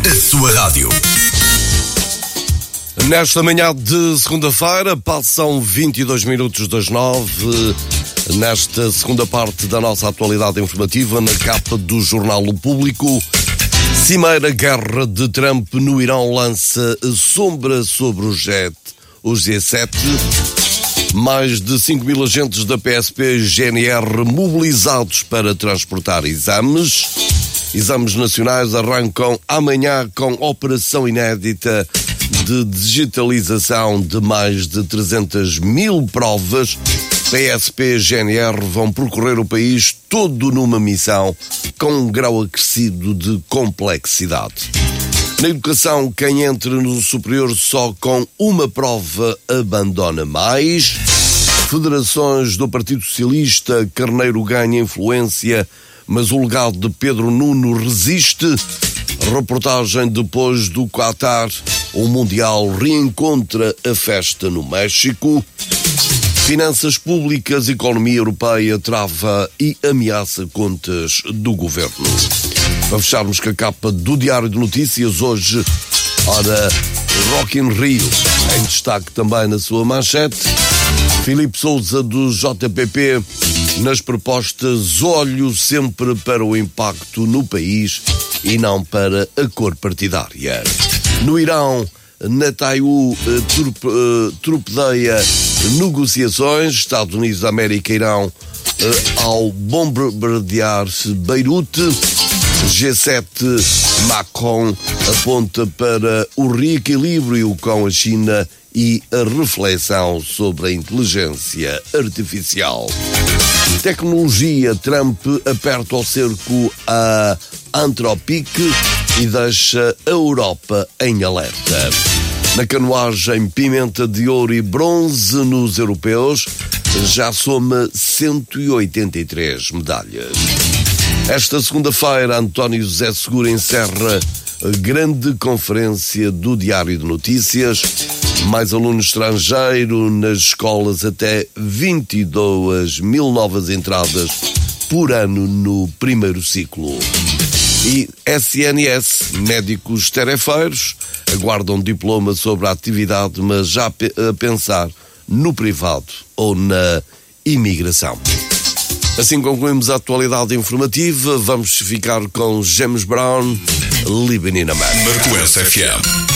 a sua rádio. Nesta manhã de segunda-feira, passam 22 minutos das 9, nesta segunda parte da nossa atualidade informativa, na capa do jornal O Público. Cimeira guerra de Trump no Irão lança sombra sobre o G7. Mais de 5 mil agentes da PSP e GNR mobilizados para transportar exames. Exames nacionais arrancam amanhã com operação inédita de digitalização de mais de 300 mil provas. PSP e GNR vão percorrer o país todo numa missão com um grau acrescido de complexidade. Na educação, quem entra no superior só com uma prova abandona mais. Federações do Partido Socialista, Carneiro ganha influência, mas o legado de Pedro Nuno resiste. Reportagem depois do Qatar, o Mundial reencontra a festa no México. Finanças públicas, economia europeia trava e ameaça contas do governo. Para fecharmos com a capa do Diário de Notícias, hoje, ora, Rock in Rio, em destaque também na sua manchete. Filipe Sousa, do JPP, nas propostas, olho sempre para o impacto no país e não para a cor partidária. No Irão, Netanyahu torpedeia negociações. Estados Unidos da América e Irão ao bombardear Beirute. G7, Macron aponta para o reequilíbrio com a China e a reflexão sobre a inteligência artificial. Tecnologia, Trump aperta o cerco a Anthropic e deixa a Europa em alerta. Na canoagem, pimenta de ouro e bronze nos europeus, já soma 183 medalhas. Esta segunda-feira, António José Seguro encerra a grande conferência do Diário de Notícias. Mais aluno estrangeiro nas escolas, até 22 mil novas entradas por ano no primeiro ciclo. E SNS, médicos tarefeiros, aguardam diploma sobre a atividade, mas já a pensar no privado ou na imigração. Assim concluímos a atualidade informativa. Vamos ficar com James Brown, Living in a Man. Marcoense FM.